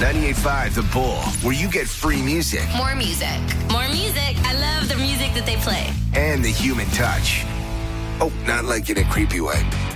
98.5 The Bull, where you get free music. More music. More music. I love the music that they play. And the human touch. Oh, not like in a creepy way.